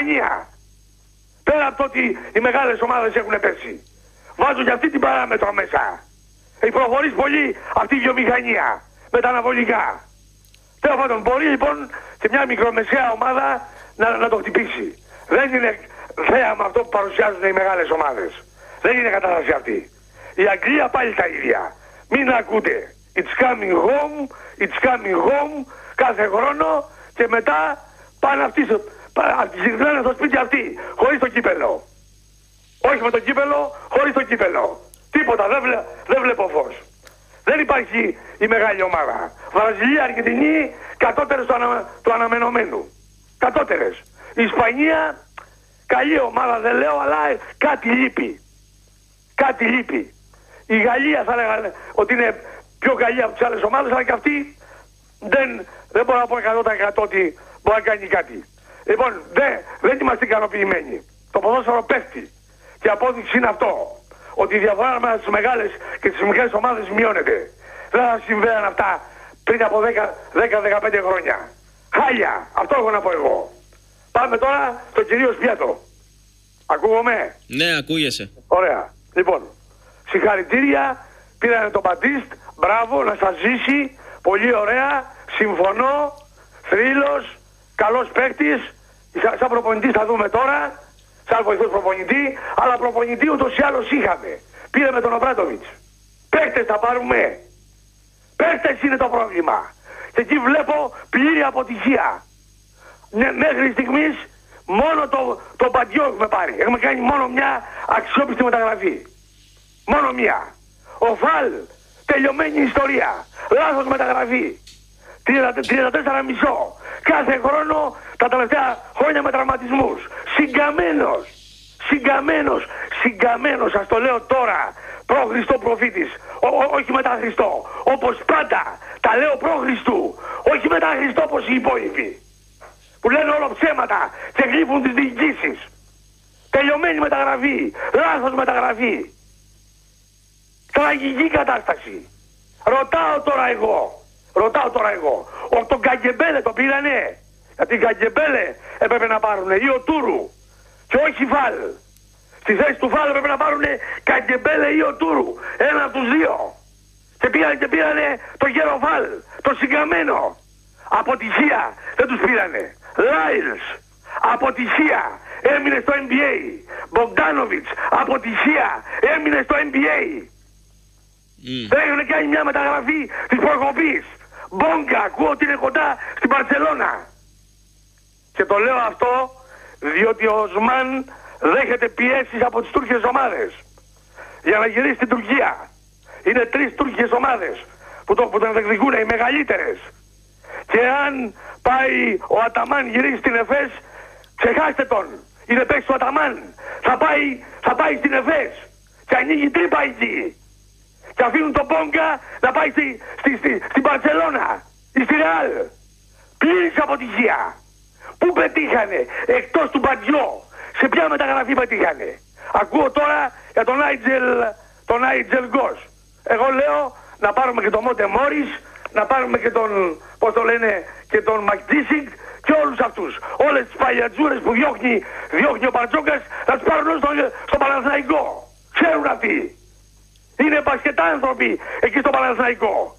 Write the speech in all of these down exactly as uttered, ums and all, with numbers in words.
βιομηχανία. Πέρα από το ότι οι μεγάλες ομάδες έχουν πέσει. Βάζω και αυτή την παράμετρο μέσα. Έχει προχωρήσει πολύ αυτή η βιομηχανία με τα αναβολικά. Τέλος πάντων, μπορεί λοιπόν και μια μικρομεσαία ομάδα να, να το χτυπήσει. Δεν είναι θέαμα αυτό που παρουσιάζουν οι μεγάλες ομάδες. Δεν είναι κατάσταση αυτή. Η Αγγλία πάλι τα ίδια. Μην ακούτε. It's coming home, it's coming home κάθε χρόνο και μετά πάνε αυτοί, γυρνάνε στο σπίτι αυτοί, χωρίς το κύπελο. Όχι με το κύπελο, χωρίς το κύπελο. Τίποτα, δεν, βλέ, δεν βλέπω φως. Δεν υπάρχει η μεγάλη ομάδα. Βραζιλία, Αργεντινή, κατώτερες του, ανα, του αναμενωμένου. Κατώτερες. Η Ισπανία, καλή ομάδα δεν λέω, αλλά κάτι λείπει. Κάτι λείπει. Η Γαλλία θα λέγανε ότι είναι πιο καλή από τις άλλες ομάδες, αλλά και αυτή δεν, δεν μπορώ να πω εκατό τοις εκατό ότι μπορεί να κάνει κάτι. Λοιπόν, δεν, δεν είμαστε ικανοποιημένοι. Το ποδόσφαιρο πέφτει. Και η απόδειξη είναι αυτό. Ότι η διαφορά ανάμεσα στις μεγάλες και τις μικρές ομάδες μειώνεται. Δεν θα συμβαίνουν αυτά πριν από δέκα με δεκαπέντε χρόνια. Χάλια. Αυτό έχω να πω εγώ. Πάμε τώρα στο κυρίως πιάτο. Ακούγομαι? Ναι, ακούγεσαι. Ωραία. Λοιπόν, συγχαρητήρια. Πήρανε τον Μπατίστ. Μπράβο, να σας ζήσει. Πολύ ωραία. Συμφωνώ. Θρύλος. Καλός παίκτης. Σαν προπονητής θα δούμε τώρα. Σαν βοηθός προπονητή. Αλλά προπονητή ούτως ή άλλως είχαμε. Πήρε με τον Ομπράτοβιτς. Παίκτες θα πάρουμε. Παίκτες είναι το πρόβλημα. Και εκεί βλέπω πλήρη αποτυχία. Ναι, μέχρι στιγμής μόνο το, το Μπαντιό έχουμε πάρει. Έχουμε κάνει μόνο μια αξιόπιστη μεταγραφή. Μόνο μια. Ο Φαλ, τελειωμένη ιστορία. Λάθος μεταγραφή. τριάντα τέσσερα μισό. Κάθε χρόνο τα τελευταία χρόνια με τραυματισμούς. Συγκαμμένος. Συγκαμμένος. Συγκαμμένος. Σας το λέω τώρα. Προ-Χριστό προφήτης. Όχι μετά Χριστό. Όπως πάντα. Τα λέω προ-Χριστού. Όχι μετά Χριστό όπως οι υπόλοιποι. Που λένε όλο ψέματα και γλύφουν τις διοικήσεις. Τελειωμένη μεταγραφή. Λάθος μεταγραφή. Τραγική κατάσταση. Ρωτάω τώρα εγώ. Ρωτάω τώρα εγώ. Ο, τον Καγκεμπέλε το πήρανε. Γιατί Καγκεμπέλε έπρεπε να πάρουνε. Ή ο Τούρου. Και όχι Φαλ. Στη θέση του Φαλ έπρεπε να πάρουνε Καγκεμπέλε ή ο Τούρου. Ένα από τους δύο. Και πήρανε και πήρανε το γέρο Φαλ. Το συγκαμμένο. Αποτυχία. Δεν τους πήρανε. Λάιλς. Αποτυχία. Έμεινε στο N B A. Μπογκδάνοβιτς. Αποτυχία. Έμεινε στο N B A. Mm. Δεν έχουν κάνει μια μεταγραφή της προκοπής. Μπόγκα, ακούω ότι είναι κοντά στην Μπαρτσελώνα. Και το λέω αυτό διότι ο Οσμάν δέχεται πιέσεις από τις τουρκικές ομάδες για να γυρίσει στην Τουρκία. Είναι τρεις τουρκικές ομάδες που, το, που τον εκδικούν, οι μεγαλύτερες. Και αν πάει ο Αταμάν γυρίσει στην Εφές, ξεχάστε τον. Είναι παίκτης του Αταμάν. Θα πάει, θα πάει στην Εφές και ανοίγει τρύπα εκεί. Και αφήνουν τον Μπόγκα να πάει στη, στη, στη, στην Μπαρτσελώνα ή στη Ρεάλ. Πλήρης αποτυχία. Πού πετύχανε εκτός του Μπαντιό? Σε ποια μεταγραφή πετύχανε? Ακούω τώρα για τον Άιτζελ, τον Άιτζελ Γκος. Εγώ λέω να πάρουμε και τον Μόντε Μόρις, να πάρουμε και τον, πώς το λένε, και τον Μακτίσικ και όλους αυτούς. Όλες τις παλιατζούρες που διώχνει, διώχνει ο Μπαρτζόκας να τους πάρουν στο, στο Παναθηναϊκό. Ξέρουν αυτοί. Είναι μπασκετάνθρωποι εκεί στο Παναθηναϊκό.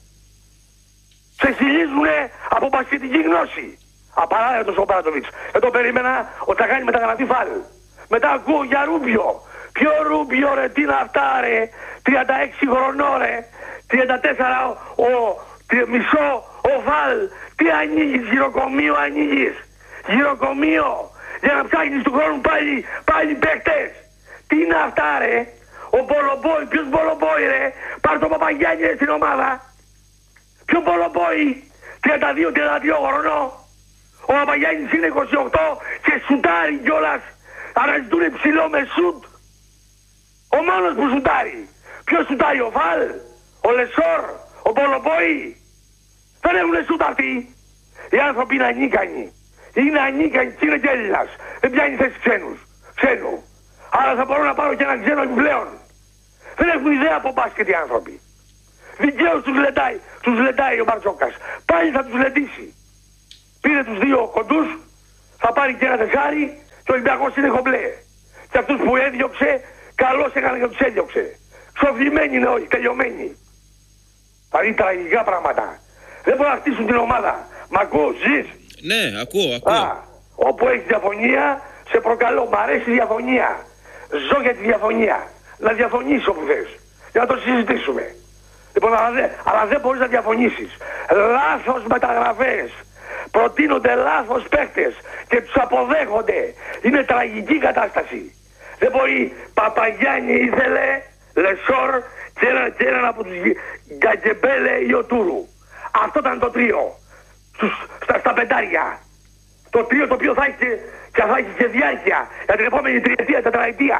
Σε στυλίζουνε από μπασκετική γνώση. Απαράδεκτος ο Μπράτοβιτς. Δεν το περίμενα ότι θα κάνει μεταγραφή Φαλ. Μετά ακούω για Ρούμπιο. Ποιο Ρούμπιο ρε, τι είναι αυτά ρε? τριάντα έξι χρονών ρε. τριάντα τέσσερα ο, ο μισό ο Φαλ. Τι ανοίγεις, γυροκομείο ανοίγεις? Γυροκομείο. Για να ψάχνεις του χρόνου πάλι, πάλι παίκτες. Τι είναι αυτά ρε? Ο Μπολομπόη, ποιος Μπολομπόη ρε? Πάρ' το Παπαγιάννη ρε στην ομάδα. Ποιο Μπολομπόη? τριάντα δύο τριάντα τρία χρονών. Ο Παπαγιάννης είναι είκοσι οκτώ και σουτάρει κιόλας. Αναζητούνε ψηλό με σουτ. Ο μόνος που σουτάρει. Ποιος σουτάρει? Ο Φαλ, ο Λεσόρ, ο Μπολομπόη. Δεν έχουνε σουτ αυτοί. Οι άνθρωποι είναι ανίκανοι. Είναι ανίκανοι και είναι και Έλληνας. Δεν πιάνει θέση ξένους. Ξένου. Άρα θα μπορώ να πάρω και έναν ξένο επιπλέον. Δεν έχουν ιδέα από μπάσκετ οι άνθρωποι. Δικαίως τους λετάει. Τους λετάει ο Μπαρτζόκας. Πάλι θα τους λετήσει. Πήρε τους δύο κοντούς. Θα πάρει και ένα τεσάρι Και ο Ολυμπιακός είναι κομπλέ. Και αυτούς που έδιωξε, καλώς έκανε και τους έδιωξε. Ξοφλημένοι είναι όλοι, τελειωμένοι. Δηλαδή τραγικά πράγματα. Δεν μπορούν να χτίσουν την ομάδα. Μ' ακούς, ζεις? Ναι, ακούω, ακούω. Α, όπου έχει διαφωνία, σε προκαλώ. Μ' αρέσει η διαφωνία. Ζω για τη διαφωνία. Να διαφωνήσεις όπου θες. Για να το συζητήσουμε. Λοιπόν, αλλά δεν, αλλά δεν μπορείς να διαφωνήσεις. Λάθος μεταγραφές. Προτείνονται λάθος παίκτες και τους αποδέχονται. Είναι τραγική κατάσταση. Δεν μπορεί. Παπαγιάννη ήθελε, Λεσόρ και έναν και ένα από τους Γκατζεμπέλε ή ο Τούρου. Αυτό ήταν το τρίο. Στους, στα, στα πεντάρια. Το τρίο το οποίο θα έχει και, και, θα έχει και διάρκεια για την επόμενη τριετία, τετραετία.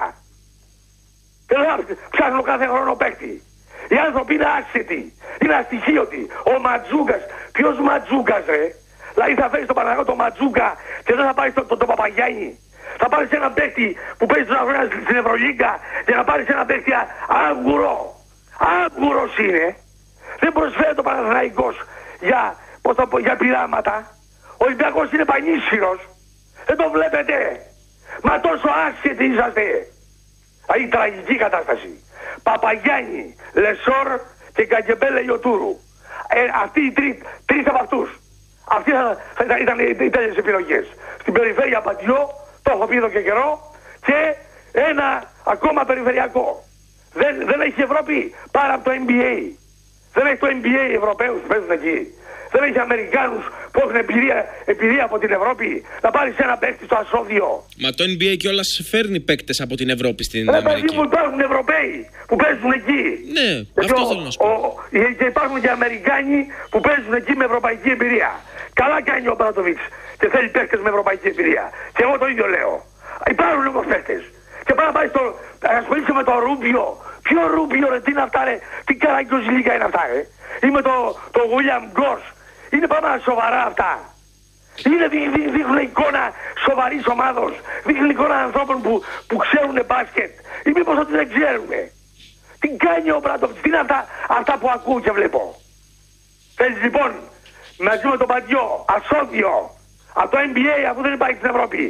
Και δεν ψάχνω κάθε χρόνο παίκτη. Οι άνθρωποι είναι άσχετοι, είναι αστοιχείωτοι. Ο Ματζούγκας, ποιος Ματζούγκας ρε? Δηλαδή θα φέρεις τον Παναγιώτο τον Ματζούγκα και δεν θα πάρεις τον το, το Παπαγιάννη. Θα πάρεις έναν παίκτη που παίζει τόσα χρόνια στην Ευρωλίγκα και να πάρεις έναν παίκτη άγκουρο. Άγκουρος είναι. Δεν προσφέρει το Παναθηναϊκός για, πώς το πω, για πειράματα. Ο Ολυμπιακός είναι πανίσχυρος. Δεν το βλέπετε. Μα τόσο άσχετοι είσαστε. Δηλαδή τραγική κατάσταση. Παπαγιάννη, Λεσόρ και Γκατζεμπέλε Ιωτούρου. Ε, αυτοί οι τρει, τρεις από αυτούς. Αυτοί θα, θα ήταν, ήταν οι τέλειες επιλογές. Στην περιφέρεια Πατιό, το έχω πει εδώ και καιρό, και ένα ακόμα περιφερειακό. Δεν, δεν έχει Ευρώπη πάρα από το N B A. Δεν έχει το N B A οι Ευρωπαίους που παίζουν εκεί. Δεν έχει Αμερικάνους που έχουν εμπειρία, εμπειρία από την Ευρώπη. Να πάρεις ένα παίκτη στο ασώδιο. Μα το N B A κιόλας φέρνει παίκτες από την Ευρώπη στην ε, Αμερική. Δηλαδή που υπάρχουν Ευρωπαίοι που παίζουν εκεί. Ναι, και αυτό ο, θέλω να σου πω. Ο, και υπάρχουν και Αμερικάνοι που παίζουν εκεί με ευρωπαϊκή εμπειρία. Καλά κάνει ο Μπράτοβιτς και θέλει παίκτες με ευρωπαϊκή εμπειρία. Και εγώ το ίδιο λέω. Υπάρχουν όμως παίκτες. Και πάει να πάει στο. Ασχολείσαι με το Ρούμπιο. Ποιο Ρούμπιο ρε, τι είναι αυτά ρε? Τι καραγκιόζηλικα είναι αυτά ρε? Ή με το, το William Goss. Είναι πάμε σοβαρά αυτά. Είναι, δεί, δεί, δείχνουν εικόνα σοβαρής ομάδος. Δείχνουν εικόνα ανθρώπων που, που ξέρουν μπάσκετ. Ή μήπως ότι δεν ξέρουν. Τι κάνει ο Μπράτοβιτς? Τι είναι αυτά, αυτά που ακούω και βλέπω? Θέλεις λοιπόν μαζί με τον Παντιό, ασώδιο, από το N B A αφού δεν υπάρχει στην Ευρώπη.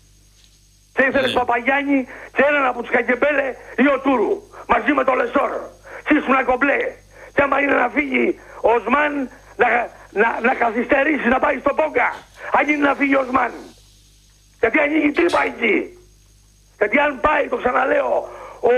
Και ήθελες yeah. Παπαγιάννη και έναν από τους Καγκεμπέλε ή ο Τούρου. Μαζί με τον Λεσόρ. Σύσουν ένα κομπλέ. Και άμα είναι να φύγει ο Οσμάν, να, να, να καθυστερήσει να πάει στο Πόγκα. Αν είναι να φύγει ο Οσμάν. Γιατί ανοίγει τρύπα εκεί. Γιατί αν πάει, το ξαναλέω, ο,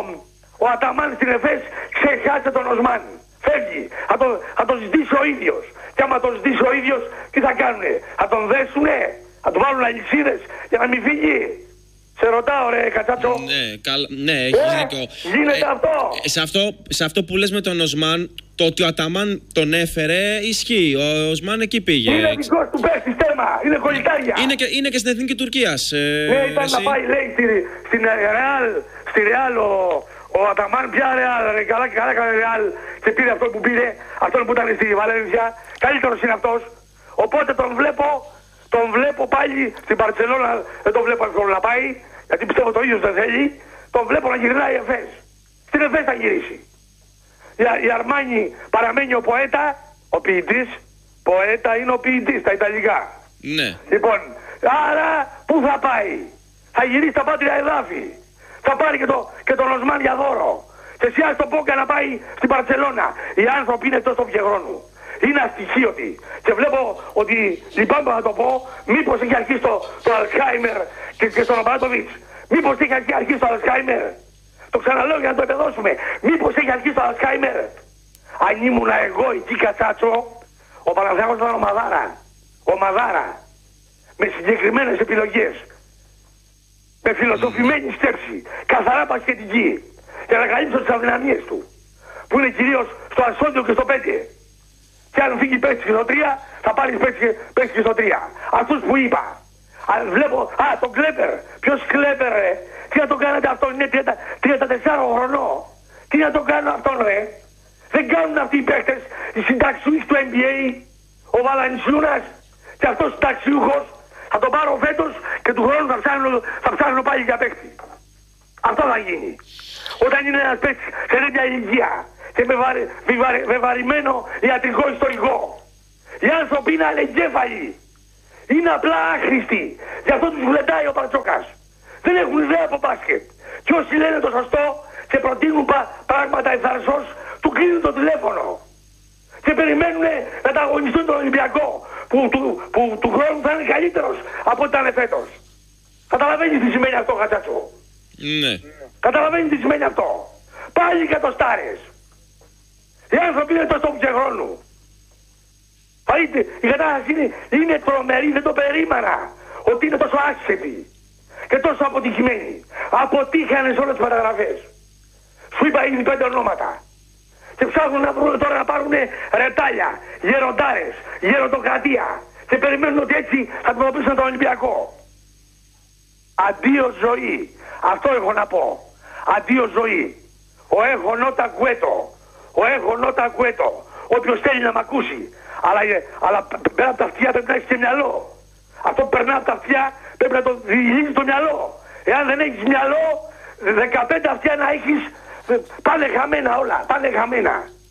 ο Αταμάν στην Εφές, ξεχάσε τον Οσμάν. Φεύγει. Θα το, θα το ζητήσει ο ίδιος. Και άμα το ζητήσει ο ίδιος, τι θα κάνουνε? Θα τον δέσουνε? Θα του βάλουν αλυσίδες για να μην φύγει? Σε ρωτάω ρε Κατσάτσο. Ναι, καλ... ναι, έχεις ε, δίκιο. Γίνεται ε, αυτό. Ε, σε αυτό. Σε αυτό που λες με τον Οσμάν, το ότι ο Αταμάν τον έφερε ισχύει. Ο Οσμάν εκεί πήγε. Είναι δικός του παίκτης τέρμα. Είναι κολλητάρια. Είναι και, είναι και στην Εθνική Τουρκίας. Ε, ναι, ήταν εσύ. Να πάει λέει στη, στην Ρεάλ, στη Ρεάλ ο, ο Αταμάν. Πια Ρεάλ, ρε, καλά και καλά έκανε Ρεάλ και πήρε αυτό που πήρε. Αυτόν που ήταν στη Βαλένθια. Καλύτερος είναι αυτός. Οπότε τον βλέπω, τον βλέπω πάλι στην Μπαρτσελόνα. Δεν τον βλέπω εύκολο να πάει. Γιατί πιστεύω το ίδιο δεν θέλει. Τον βλέπω να γυρνάει η Εφές. Στην Εφές θα γυρίσει. Η Αρμάνι παραμένει ο ποέτα, ο ποιητής. Ποέτα είναι ο ποιητής στα Ιταλικά. Ναι. Λοιπόν, άρα πού θα πάει? Θα γυρίσει στα πάτρια εδάφη. Θα πάρει και, το, και τον Οσμάν για δώρο. Και εσύ ας το Πόγκα να πάει στην Μπαρτσελόνα. Οι άνθρωποι είναι εκτός των Πιεγρόνου. Είναι αστοιχείωτοι. Και βλέπω ότι, λυπάμαι να το πω, μήπως έχει αρχίσει το, το Αλσχάιμερ και, και στον Ομπράτοβιτς. Μήπως έχει αρχίσει το Αλσχάιμερ. Το ξαναλέω για να το επεδώσουμε. Μήπως έχει αρχίσει το Αλσχάιμερ. Αν ήμουν εγώ εκεί Κατσάτσο, ο Παναθηναϊκός ήταν ο Μαδάρα. Ο Μαδάρα. Με συγκεκριμένες επιλογές. Με φιλοσοφημένη σκέψη. Καθαρά πασχετική. Για να καλύψω τις αδυναμίες του. Που είναι κυρίως στο ασώδιο και στο πέντε. Και αν φύγει παίξει και στο τρία, θα πάρει παίξει και στο τρία. Αυτούς που είπα. Αν βλέπω, α, τον Κλέπερ. Ποιος Κλέπερ ρε? Τι να τον κάνετε αυτόν? Είναι τριάντα τέσσερα χρονών. Τι να τον κάνουν αυτόν ρε? Δεν κάνουν αυτοί οι παίκτες, οι συνταξιούχοι του N B A, ο Βαλανσιούνας και αυτός συνταξιούχος. Θα τον πάρω φέτος και του χρόνου θα ψάχνω, θα ψάχνω πάλι για παίκτη. Αυτό θα γίνει. Όταν είναι ένας παίκτης σε τέτοια ηλικία και με, βαρε, με βαρημένο ιατρικό ιστορικό. Οι άνθρωποι είναι αλλεγκέφαλοι. Είναι απλά άχρηστοι. Γι' αυτό τους γλεντάει ο Μπαρτζόκας. Δεν έχουν ιδέα από μπάσκετ. Και όσοι λένε το σωστό και προτείνουν πα, πράγματα ευθαρσώς, του κλείνουν το τηλέφωνο. Και περιμένουν να τα αγωνιστούν τον Ολυμπιακό, που του, που, του χρόνου θα είναι καλύτερος από ό,τι ήταν φέτος. Καταλαβαίνεις τι σημαίνει αυτό, Χατζάτσο? Ναι. Καταλαβαίνεις τι σημαίνει αυτό? Πάλι εκατοστάρες. Οι άνθρωποι είναι τόσο χρόνου. Η κατάσταση είναι, είναι τρομερή, δεν το περίμενα ότι είναι τόσο άσχετη και τόσο αποτυχημένη. Αποτύχανε σε όλες τις μεταγραφές. Σου είπα ήδη πέντε ονόματα. Και ψάχνουν να βρουν τώρα να πάρουν ρετάλια, γεροντάρες, γεροντοκρατία. Και περιμένουν ότι έτσι θα αντιμετωπίσουν τον Ολυμπιακό. Αντίο ζωή. Αυτό έχω να πω. Αντίο ζωή. Ο έχω νότα κουέτο. Ο έχω νότα κουέτο. Όποιος θέλει να μ' ακούσει. Αλλά, αλλά πέρα από τα αυτιά πρέπει να έχεις και μυαλό. Αυτό που περνά από τα αυτιά πρέπει να το διηγήσεις το μυαλό. Εάν δεν έχεις μυαλό, δεκαπέντε αυτιά να έχεις, πάνε χαμένα όλα. Πάνε χαμένα.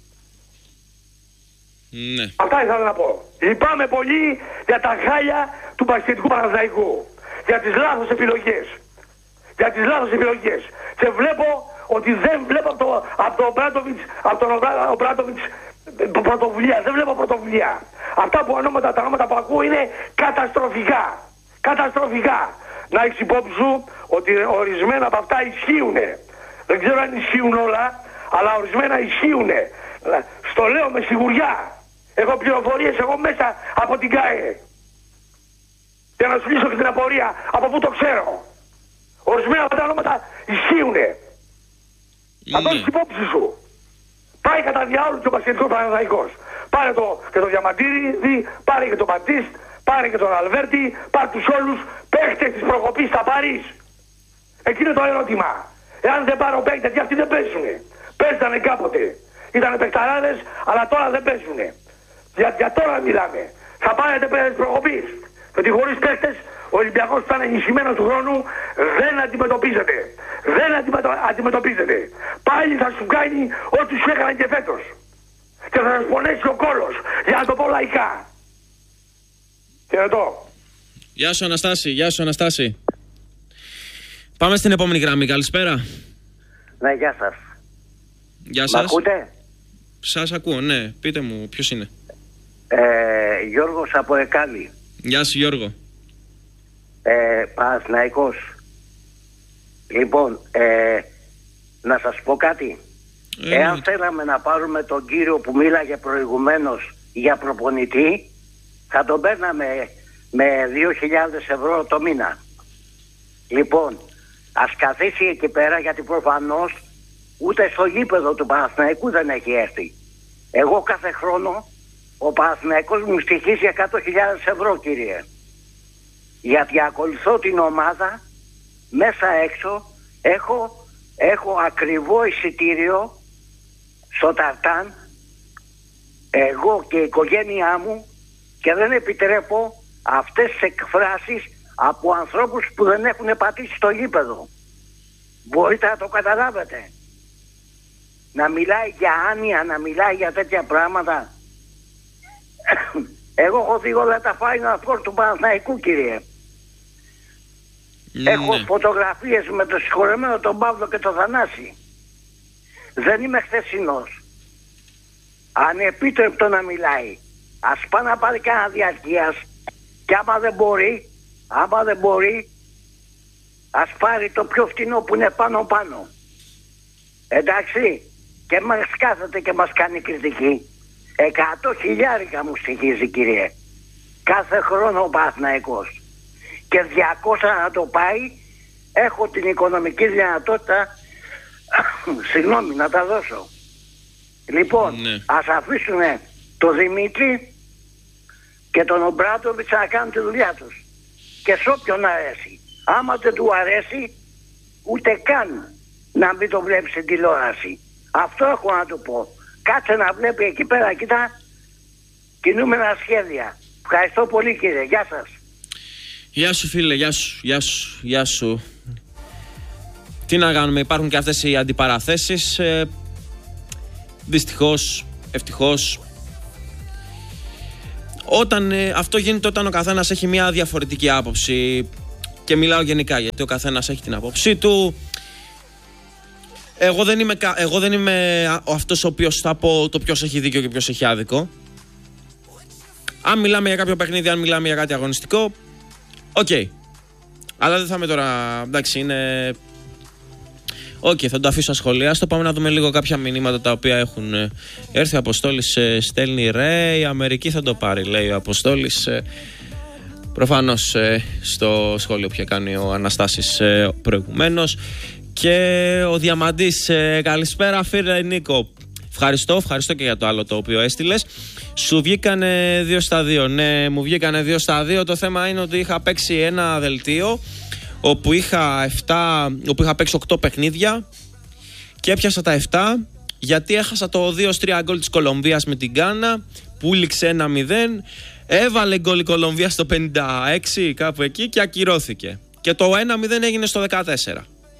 Ναι. Αυτά ήθελα να πω. Λυπάμαι πολύ για τα χάλια του μπασκετικού Παναθηναϊκού. Για τις λάθος επιλογές. Για τις λάθος επιλογές. Και βλέπω ότι δεν βλέπω από, το, από τον Ομπράτοβιτς, από τον Ομπράτοβιτς πρωτοβουλία. Δεν βλέπω πρωτοβουλία. Αυτά που ονόματα, τα ονόματα που ακούω είναι καταστροφικά. Καταστροφικά. Να έχεις υπόψη σου ότι ορισμένα από αυτά ισχύουν. Δεν ξέρω αν ισχύουν όλα, αλλά ορισμένα ισχύουν. Στο λέω με σιγουριά. Έχω πληροφορίες εγώ μέσα από την ΚΑΕ. Για να σου λύσω και την απορία από πού το ξέρω. Ορισμένα από τα ονόματα ισχύουν. Θα το έχεις υπόψη σου. Πάει κατά διάολου και ο μπασκετικός Παναθηναϊκός. Πάρε το, και το Διαμαντίδη, πάρε και τον Μπατίστ, πάρε και τον Αλβέρτη, πάρε τους όλους παίχτες της προκοπής θα πάρεις. Εκεί είναι το ερώτημα. Εάν δεν πάρω παίχτες, γιατί αυτοί δεν παίζουνε. Παίζανε κάποτε. Ήτανε παιχταράδες, αλλά τώρα δεν παίζουνε. Για, για τώρα μιλάμε. Θα πάρετε παίχτες της προκοπής. Γιατί χωρίς παίχτες, ο Ολυμπιακός που ήταν ενισχυμένος του χρόνου δεν αντιμετωπίζεται. Δεν αντιμετω... αντιμετωπίζεται. Πάλι θα σου κάνει ό,τι σου έκαναν και φέτος. Και θα σας πονέσει ο κόλος. Για να το πω λαϊκά. Χαιρετώ. Γεια σου Αναστάση, γεια σου Αναστάση. Πάμε στην επόμενη γραμμή, καλησπέρα. Ναι, γεια σας. Γεια σας. Μ' ακούτε? Σας ακούω, ναι. Πείτε μου, ποιος είναι? Ε, Γιώργος από Εκάλη. Γεια σου Γιώργο. Ε, Παναθηναϊκός. Λοιπόν, ε, να σας πω κάτι. Ε, Εάν θέλαμε να πάρουμε τον κύριο που μίλαγε προηγουμένως για προπονητή, θα τον παίρναμε με δύο χιλιάδες ευρώ το μήνα. Λοιπόν, ας καθίσει εκεί πέρα, γιατί προφανώς ούτε στο γήπεδο του Παναθηναϊκού δεν έχει έρθει. Εγώ κάθε χρόνο ο Παναθηναϊκός μου στοιχίζει εκατό χιλιάδες ευρώ, κύριε. Γιατί ακολουθώ την ομάδα μέσα έξω, έχω, έχω ακριβό εισιτήριο στο Ταρτάν, εγώ και η οικογένειά μου, και δεν επιτρέπω αυτές τις εκφράσεις από ανθρώπους που δεν έχουν πατήσει στο γήπεδο. Μπορείτε να το καταλάβετε? Να μιλάει για άνοια, να μιλάει για τέτοια πράγματα. Εγώ έχω δει όλα τα Final Four του Παναθηναϊκού, κύριε. Ναι. Έχω φωτογραφίες με το συγχωρεμένο τον Παύλο και τον Θανάση. Δεν είμαι χθεσινός. Ανεπίτρεπτο να μιλάει. Ας πάει να πάρει κανένα διαρκείας. Και άμα δεν μπορεί, άμα δεν μπορεί, ας πάρει το πιο φτηνό που είναι πάνω πάνω. Εντάξει. Και μας κάθεται και μας κάνει κριτική. Εκατό χιλιάρικα μου στοιχίζει, κύριε. Κάθε χρόνο ο Παναθηναϊκός. Και διακόσια να το πάει, έχω την οικονομική δυνατότητα συγγνώμη να τα δώσω. Λοιπόν, ναι. Ας αφήσουν το Δημήτρη και τον Ομπράτοβιτς να κάνουν τη δουλειά τους. Και σε όποιον αρέσει. Άμα δεν του αρέσει, ούτε καν να μην το βλέπει στην τηλεόραση. Αυτό έχω να του πω. Κάτσε να βλέπει εκεί πέρα, κοίτα, κινούμενα σχέδια. Ευχαριστώ πολύ, κύριε. Γεια σας. Γεια σου φίλε, γεια σου, γεια σου, γεια σου. Τι να κάνουμε, υπάρχουν και αυτές οι αντιπαραθέσεις. Ε, δυστυχώς, ευτυχώς, Όταν, ε, αυτό γίνεται όταν ο καθένας έχει μια διαφορετική άποψη. Και μιλάω γενικά, γιατί ο καθένας έχει την άποψή του. Εγώ δεν είμαι, εγώ δεν είμαι αυτός ο οποίος θα πω το ποιος έχει δίκιο και ποιος έχει άδικο. Αν μιλάμε για κάποιο παιχνίδι, αν μιλάμε για κάτι αγωνιστικό, οκ. Okay. Αλλά δεν θα είμαι τώρα, εντάξει, είναι... Οκ, okay, θα το αφήσω ασχολιάστο. Πάμε να δούμε λίγο κάποια μηνύματα τα οποία έχουν έρθει. Ο Αποστόλης ε, στέλνει ρε, η Αμερική θα το πάρει, λέει ο Αποστόλης. Ε, προφανώς ε, στο σχόλιο που είχε κάνει ο Αναστάσης ε, προηγουμένως. Και ο Διαμαντής, ε, καλησπέρα φίλε Νίκο. Ευχαριστώ, ευχαριστώ και για το άλλο το οποίο έστειλες. Σου βγήκανε δύο στα δύο. Ναι, μου βγήκανε δύο στα δύο. Το θέμα είναι ότι είχα παίξει ένα δελτίο όπου είχα, επτά, όπου είχα παίξει οκτώ παιχνίδια και έπιασα τα επτά γιατί έχασα το δύο τρία γκολ της Κολομβίας με την Γκάνα που λήξε ένα μηδέν. Έβαλε γκολ η Κολομβία στο πενήντα έξι κάπου εκεί και ακυρώθηκε. Και το ένα μηδέν έγινε στο δεκατέσσερα.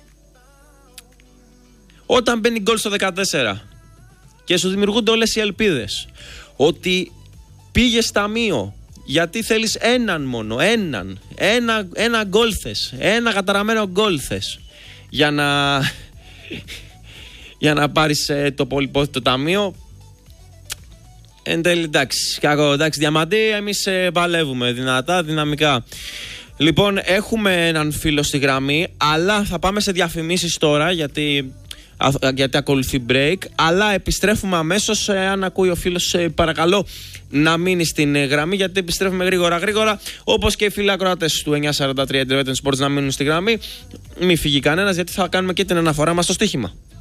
Όταν μπαίνει γκολ στο δεκατέσσερα και σου δημιουργούνται όλες οι ελπίδες ότι πήγες ταμείο γιατί θέλεις έναν μόνο, έναν, ένα, ένα γκολ θες, ένα καταραμένο γκολ θες για να, για να πάρεις ε, το πολυπόθητο ταμείο. Εν τέλει, εντάξει, κακό, εντάξει, Διαμαντή, εμείς ε, παλεύουμε δυνατά, δυναμικά. Λοιπόν, έχουμε έναν φίλο στη γραμμή, αλλά θα πάμε σε διαφημίσεις τώρα γιατί... γιατί ακολουθεί break, αλλά επιστρέφουμε αμέσως. Αν ακούει ο φίλος, παρακαλώ να μείνει στην γραμμή, γιατί επιστρέφουμε γρήγορα γρήγορα, όπως και οι φίλοι ακροατές του εννιά σαράντα τρία Internet Sports να μείνουν στη γραμμή. Μην φύγει κανένας, γιατί θα κάνουμε και την αναφορά μας στο στοίχημα.